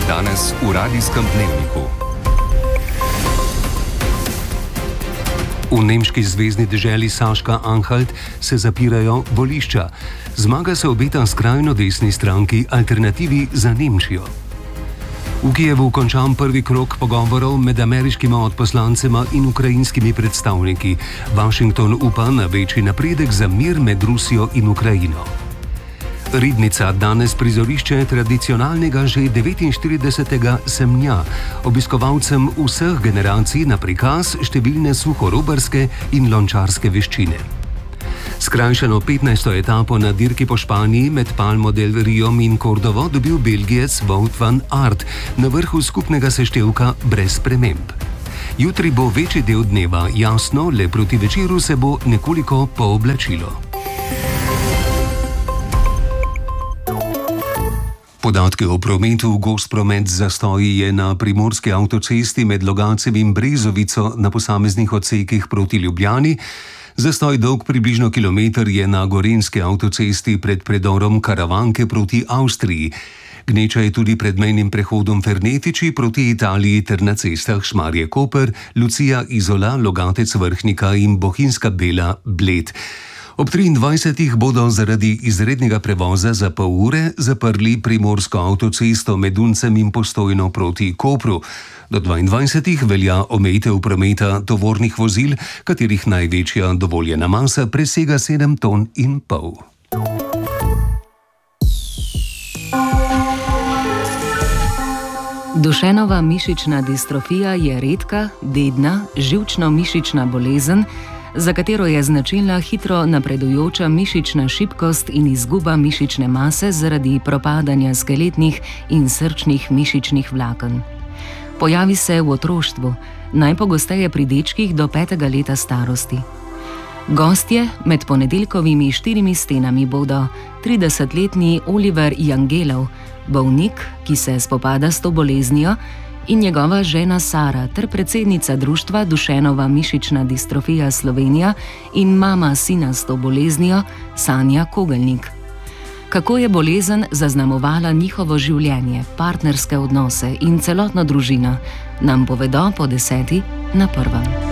Danes v Radijskem dnevniku. V nemški zvezni deželi Saška-Anhalt se zapirajo volišča. Zmaga se obeta skrajno desni stranki Alternativi za Nemčijo. V Kijevu končan prvi krog pogovorov med ameriškima odposlancema in ukrajinskimi predstavniki. Washington upa na večji napredek za mir med Rusijo in Ukrajino. Ribnica danes prizorišče tradicionalnega že 49. semnja, obiskovalcem vseh generacij na prikaz številne suhorobarske in lončarske veščine. Skrajšano 15. etapo na dirki po Španiji med Palmo del Riom in Kordovo dobil Belgijec Wout van Aert na vrhu skupnega seštevka brez sprememb. Jutri bo večji del dneva jasno, le proti večeru se bo nekoliko pooblačilo. Podatke o prometu. Gost promet zastoji je na primorski avtocesti med Logatcem in Brezovico na posameznih odsekih proti Ljubljani. Zastoj dolg približno kilometer je na gorenjski avtocesti pred predorom Karavanke proti Avstriji. Gneča je tudi pred mejnim prehodom Fernetiči proti Italiji ter na cestah Šmarje-Koper, Lucija Izola, Logatec Vrhnika in Bohinjska Bela Bled. Ob 23. bodo zaradi izrednega prevoza za pol ure zaprli primorsko avtocesto med Duncem in Postojno proti Kopru. Do 22. velja omejitev prometa tovornih vozil, katerih največja dovoljena masa presega 7,5 ton. Dušenova mišična distrofija je redka, dedna, živčno-mišična bolezen, za katero je značilna hitro napredujoča mišična šibkost in izguba mišične mase zaradi propadanja skeletnih in srčnih mišičnih vlaken. Pojavi se v otroštvu, najpogosteje pri dečkih do 5. leta starosti. Gostje med ponedeljkovimi 4 stenami bodo 30-letni Oliver Jangelov, bolnik, ki se spopada s to boleznijo, in njegova žena Sara ter predsednica društva Dušenova mišična distrofija Slovenija in mama sina s to boleznijo Sanja Kogelnik. Kako je bolezen zaznamovala njihovo življenje, partnerske odnose in celotno družino, nam povedo po 10. na 1.